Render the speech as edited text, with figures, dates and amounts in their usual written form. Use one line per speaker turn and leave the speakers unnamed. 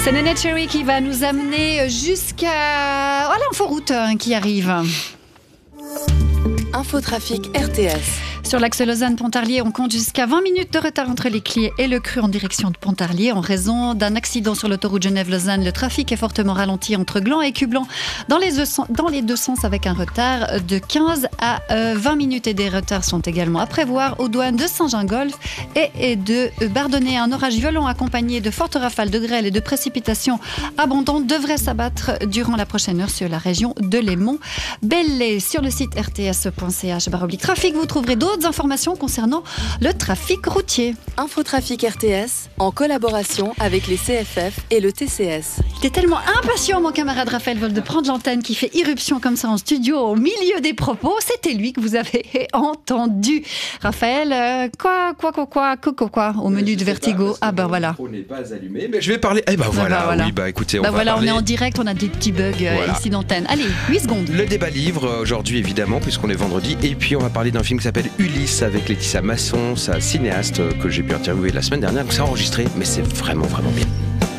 C'est Néné Cherry qui va nous amener jusqu'à l'inforoute qui arrive.
Infotrafic RTS.
Sur l'axe Lausanne-Pontarlier, on compte jusqu'à 20 minutes de retard entre les Cliers et le Cru en direction de Pontarlier en raison d'un accident sur l'autoroute Genève-Lausanne. Le trafic est fortement ralenti entre Gland et Cublan dans les deux sens avec un retard de 15 à 20 minutes et des retards sont également à prévoir aux douanes de Saint-Jean-Golf et de Bardonnay. Un orage violent accompagné de fortes rafales de grêle et de précipitations abondantes devrait s'abattre durant la prochaine heure sur la région de Lémont-Belley. Sur le site rts.ch/trafic, vous trouverez d'autres informations concernant le trafic routier.
Infotrafic RTS en collaboration avec les CFF et le TCS.
Il est tellement impatient, mon camarade Raphaël Vold, de prendre l'antenne qui fait irruption comme ça en studio au milieu des propos. C'était lui que vous avez entendu. Raphaël, quoi au menu de Vertigo.
Ah ben voilà. Le micro n'est pas allumé, mais je vais parler. Eh ben voilà. Oui, écoutez, on va parler.
On est en direct, on a des petits bugs ici d'antenne. Allez, 8 secondes.
Le débat livre aujourd'hui évidemment puisqu'on est vendredi et puis on va parler d'un film qui s'appelle Ulysse avec Laetitia Masson, sa cinéaste que j'ai pu interviewer la semaine dernière. Donc c'est enregistré, mais c'est vraiment bien.